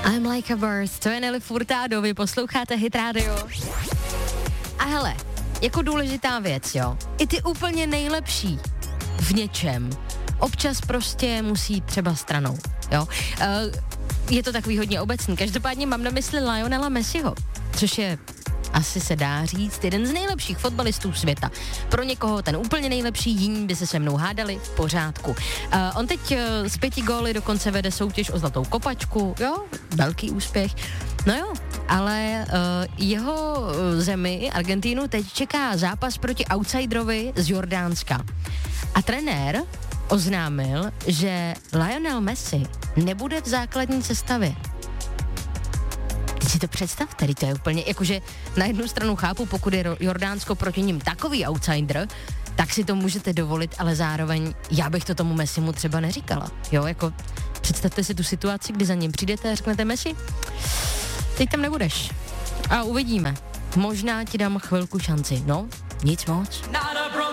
I'm like a bird, to je Nelly Furtado, vy posloucháte Hit Radio. A hele, jako důležitá věc, jo, i ty úplně nejlepší v něčem občas prostě musí třeba stranou, jo. Je to takový hodně obecný, každopádně mám na mysli Lionela Messiho, což je, asi se dá říct, jeden z nejlepších fotbalistů světa. Pro někoho ten úplně nejlepší, jiní by se se mnou hádali, v pořádku. On teď s 5 góly dokonce vede soutěž o zlatou kopačku, jo, velký úspěch. No jo, ale jeho zemi, Argentínu, teď čeká zápas proti outsiderovi z Jordánska. A trenér oznámil, že Lionel Messi nebude v základní sestavě. Teď si to představte, to je úplně, jakože na jednu stranu chápu, pokud je Jordánsko proti ním takový outsider, tak si to můžete dovolit, ale zároveň já bych to tomu Messimu třeba neříkala. Jo, jako představte si tu situaci, kdy za ním přijdete a řeknete Messi, teď tam nebudeš. A uvidíme. Možná ti dám chvilku šanci, no, nic moc.